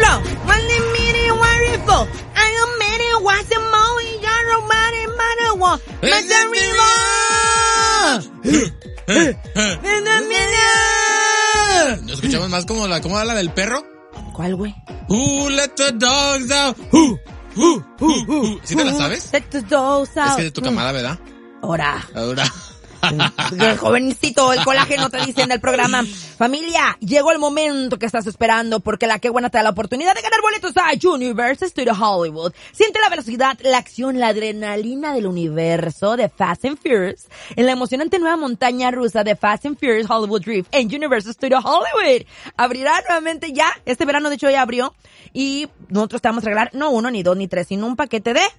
Yo, one minute, one rifle. I am many, what's the money, yarrow, money, money, one. Nos escuchamos más como ¿cómo habla del perro? ¿Cuál, güey? Who let the dogs out? ¿Sí te la sabes? Let the dogs out. Es que de tu camada, ¿verdad? Ahora. El jovencito, el colágeno te dice en el programa. Familia, llegó el momento que estás esperando porque la que buena te da la oportunidad de ganar boletos a Universal Studios Hollywood. Siente la velocidad, la acción, la adrenalina del universo de Fast and Furious en la emocionante nueva montaña rusa de Fast and Furious Hollywood Drift en Universal Studios Hollywood. Abrirá nuevamente ya, este verano de hecho ya abrió y nosotros te vamos a regalar no 1, ni 2, ni 3, sino un paquete de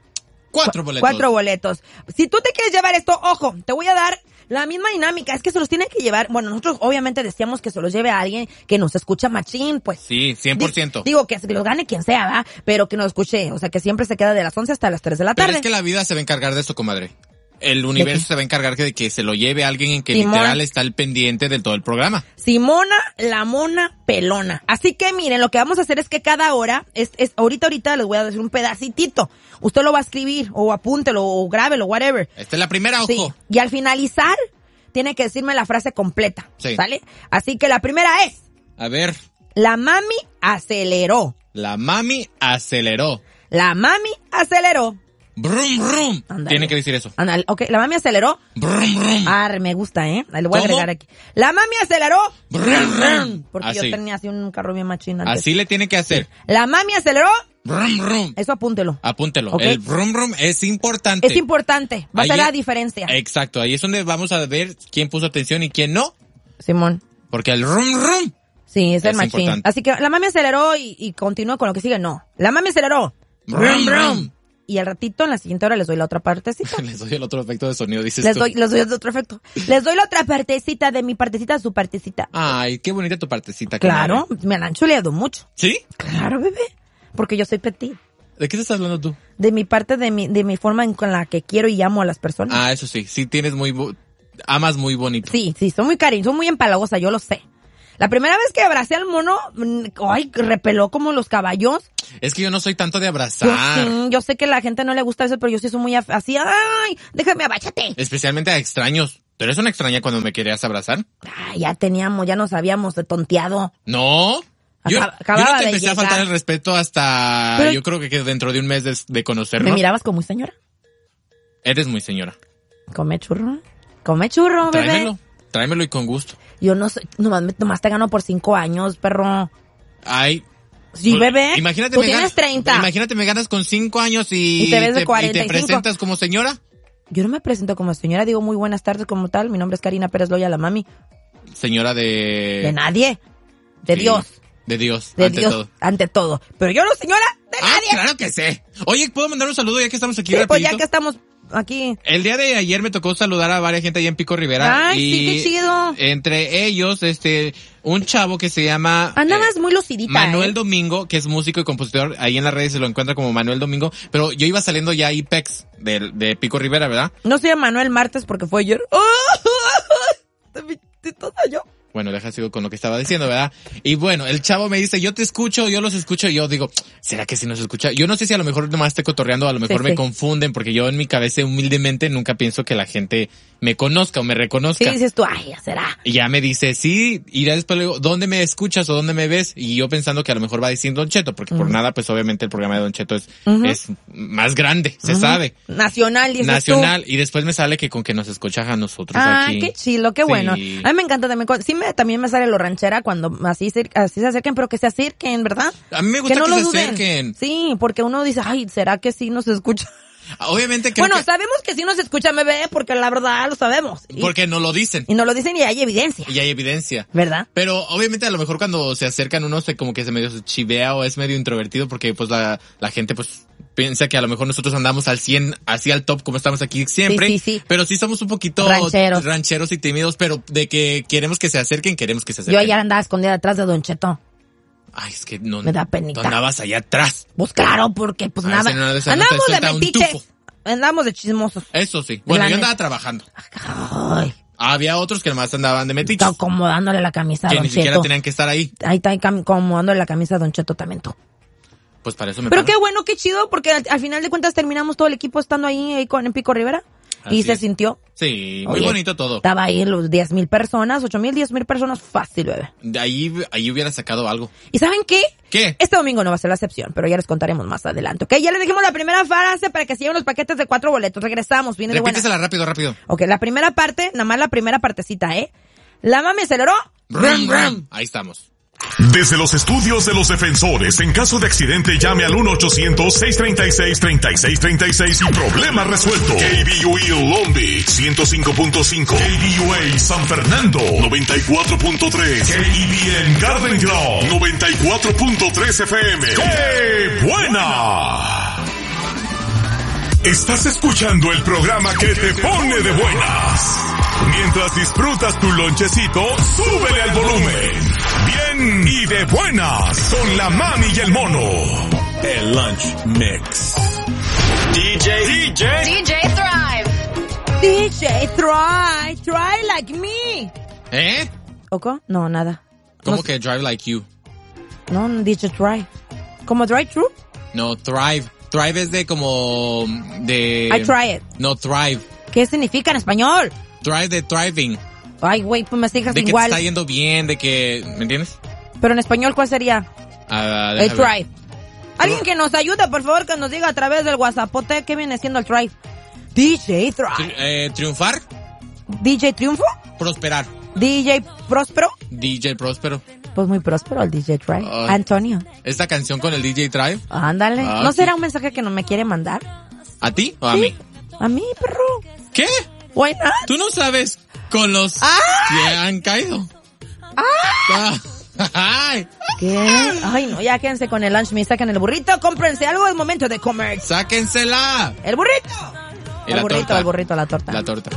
4 boletos. 4 boletos. Si tú te quieres llevar esto, ojo, te voy a dar la misma dinámica. Es que se los tiene que llevar. Bueno, nosotros obviamente decíamos que se los lleve a alguien que nos escucha machín, pues. Sí, 100%. Digo que los gane quien sea, ¿verdad? Pero que nos escuche. O sea, que siempre se queda de las 11 hasta las 3 de la tarde. Pero es que la vida se va a encargar de eso, comadre. El universo se va a encargar de que se lo lleve a alguien en que Simón. literal está al pendiente de todo el programa. Simona, la mona pelona. Así que miren, lo que vamos a hacer es que cada hora, ahorita les voy a decir un pedacitito. Usted lo va a escribir, o apúntelo, o grábelo, whatever. Esta es la primera, ojo. Sí. Y al finalizar, tiene que decirme la frase completa. Sí. ¿Sale? Así que la primera es: A ver. la mami aceleró. La mami aceleró. La mami aceleró. Brum, brum. Ándale. Tiene que decir eso. Ándale, ok, la mami aceleró. Brum, brum. Me gusta, ¿eh? Le voy a ¿Cómo? agregar aquí. La mami aceleró. Brum, brum. Porque Así. yo tenía así un carro bien machín antes. Así le tiene que hacer. La mami aceleró. Brum, brum. Eso apúntelo. Apúntelo. Ok. El brum, brum es importante. Es importante. Va a ser Ahí- la diferencia. Exacto. Ahí es donde vamos a ver quién puso atención y quién no. Simón. Porque el rum, rum. Sí, es el Es machín. importante. Así que la mami aceleró y continúa con lo que sigue. No. La mami aceleró. Brum, brum. Y al ratito, en la siguiente hora, les doy la otra partecita. Les doy el otro efecto de sonido, dices Les tú. doy el otro efecto. Les doy la otra partecita de mi partecita a su partecita. Ay, qué bonita tu partecita. Claro, comadre. me la han chuleado mucho. ¿Sí? Claro, bebé. Porque yo soy petit. ¿De qué te estás hablando tú? De mi parte, de mi forma con la que quiero y amo a las personas. Ah, eso sí. Sí tienes amas muy bonito. Sí, soy muy cariñosa, soy muy empalagosa, yo lo sé. La primera vez que abracé al mono, ay, repeló como los caballos. Es que yo no soy tanto de abrazar. Yo sé que a la gente no le gusta eso, pero yo sí soy muy así, ay, déjame, abáchate. Especialmente a extraños. ¿Tú eres una extraña cuando me querías abrazar? Ay, ya nos habíamos tonteado. No. Yo no Acababa te de empecé a llegar. faltar el respeto hasta, Pero- yo creo que dentro de un mes de conocernos. ¿Me mirabas como muy señora? Eres muy señora. Come churro, bebé. Tráemelo y con gusto. Yo no sé, nomás te gano por 5 años, perro. Ay. Sí, pues, bebé. Imagínate Tú me tienes 30. Imagínate me ganas con 5 años Y te ves de y 45. te presentas como señora. Yo no me presento como señora, digo muy buenas tardes como tal. Mi nombre es Karina Pérez Loya, la mami. Señora De nadie. De sí, Dios. De Dios, De ante Dios, todo. ante todo. Pero yo no, señora, de nadie. Claro que sé. Oye, ¿puedo mandar un saludo ya que estamos aquí Sí, pues ya rapidito? que estamos aquí. El día de ayer me tocó saludar a varias gente allá en Pico Rivera. Ay, y sí, qué chido. Entre ellos, un chavo que se llama Andabas muy lucidita, Manuel Domingo, que es músico y compositor. Ahí en las redes se lo encuentra como Manuel Domingo. Pero yo iba saliendo ya a IPEX de Pico Rivera, ¿verdad? No soy Manuel Martes porque fue ayer. Toda yo. Bueno, sigo con lo que estaba diciendo, ¿verdad? Y bueno, el chavo me dice, yo te escucho, yo los escucho, y yo digo, ¿será que sí nos escucha? Yo no sé si a lo mejor nomás esté cotorreando, a lo mejor Sí, me sí. confunden, porque yo en mi cabeza humildemente nunca pienso que la gente me conozca o me reconozca. Sí, dices tú, ay, ya será. Y ya me dice, sí, y ya después le digo, ¿dónde me escuchas o dónde me ves? Y yo pensando que a lo mejor va a decir Don Cheto, porque por nada, pues obviamente el programa de Don Cheto es más grande, se sabe. Nacional, dices Nacional, y después me sale que con que nos escuchas a nosotros Ay, aquí. qué chilo, qué Sí. bueno. A mí me encanta también. También me sale lo ranchera cuando así se acerquen, pero que se acerquen, ¿verdad? A mí me gusta que no que lo se duden. acerquen. Sí, porque uno dice, ay, ¿será que sí nos escucha? Obviamente creo Bueno, que... sabemos que sí nos escucha, bebé, porque la verdad lo sabemos. Porque no lo dicen. Y nos lo dicen y hay evidencia, Y hay evidencia. ¿verdad? Pero obviamente a lo mejor cuando se acercan uno como que se medio chivea o es medio introvertido porque pues la gente pues piensa que a lo mejor nosotros andamos al 100, así al top como estamos aquí siempre. Sí. Pero sí somos un poquito rancheros y tímidos, pero de que queremos que se acerquen, queremos que se acerquen. Yo ayer andaba escondida detrás de Don Cheto. Ay, es que no. Me da penita. Tú andabas allá atrás. Pues claro, porque pues nada. en una de esas no Andábamos te de suelta un metiches. tufo. Andábamos de chismosos. Eso sí. Bueno, La yo neta. andaba trabajando. Ay, Había otros que nomás andaban de metiches. Está acomodándole la camisa a Que Don ni siquiera Cheto. tenían que estar ahí. Ahí está acomodándole la camisa a Don Cheto también tú. Pues para eso me Pero pagan. qué bueno, qué chido, porque al final de cuentas terminamos todo el equipo estando ahí en Pico Rivera. Así Y se es. sintió. Sí, muy Oye, bonito todo. Estaba ahí los 10,000 personas, 8,000, 10,000 personas, fácil, bebé. De ahí hubiera sacado algo. ¿Y saben qué? ¿Qué? Este domingo no va a ser la excepción, pero ya les contaremos más adelante, ¿ok? Ya les dijimos la primera frase para que se lleven los paquetes de 4 boletos. Regresamos, viene de buena. Repítesela rápido. Ok, la primera parte, nada más la primera partecita, ¿eh? La mami aceleró. Brum, brum. Ahí estamos. Desde los estudios de los defensores, en caso de accidente llame al 1-800-636-3636 y problema resuelto. KBUE Long Beach 105.5, KBUA San Fernando 94.3, KEBN Garden Grove 94.3 FM. ¡Qué buena! Estás escuchando el programa que te pone de buenas. Mientras disfrutas tu lonchecito, súbele al volumen. Bien y de buenas con la mami y el mono. El Lunch Mix. DJ Thrive. DJ try like me. ¿Eh? ¿Oco? No, nada. ¿Cómo No, que Drive Like You? No, DJ try. ¿Como drive thru? No, Thrive. Thrive es de como... de... I try it. No, Thrive. ¿Qué significa en español? Thrive de thriving. Ay, güey, pues me sigas De que igual. te está yendo bien, de que... ¿Me entiendes? Pero en español, ¿cuál sería? Ah, El déjame ver. Thrive. Alguien que nos ayude, por favor, que nos diga a través del WhatsAppote qué viene siendo el Thrive. DJ Thrive. Triunfar, DJ Triunfo. prosperar. DJ Próspero. DJ Próspero. Pues muy próspero el DJ Thrive. Ay. Antonio. Esta canción con el DJ Thrive, Ándale. Ah, ¿No sí. será un mensaje que no me quiere mandar? ¿a ti o a Sí. mí? A mí, perro. ¿Qué? Why not? ¿Tú no sabes con los que han caído? Ah. Ay, ¿Qué? Ay, no, ya quédense con el lunch, me saquen el burrito, cómprense algo, es momento de comer. sáquensela. ¡El burrito! Y la torta. El burrito, la torta. La torta.